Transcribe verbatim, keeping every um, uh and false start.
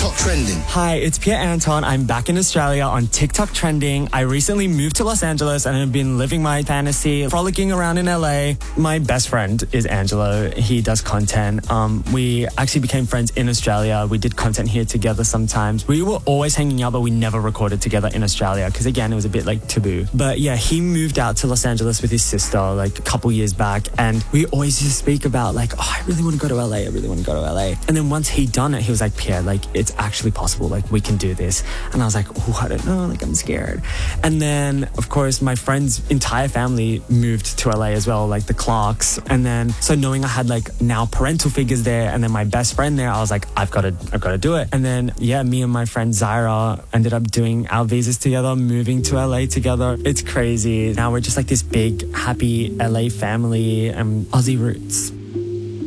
TikTok Trending. Hi, it's Pierre Anton. I'm back in Australia on TikTok Trending. I recently moved to Los Angeles and I've been living my fantasy, frolicking around in L A. My best friend is Angelo. He does content. Um, we actually became friends in Australia. We did content here together sometimes. We were always hanging out, but we never recorded together in Australia because, again, it was a bit like taboo. But yeah, he moved out to Los Angeles with his sister like a couple years back, and we always used to speak about like, oh, I really want to go to L A. I really want to go to L A. And then once he'd done it, he was like, Pierre, like, it's actually possible. Like, we can do this. And I was like, oh, I don't know. Like, I'm scared. And then, of course, my friend's entire family moved to L A as well, like the Clarks. And then, so knowing I had like now parental figures there and then my best friend there, I was like, I've got to, I've got to do it. And then, yeah, me and my friend Zaira ended up doing our visas together, moving to L A together. It's crazy. Now we're just like this big, happy L A family and Aussie roots.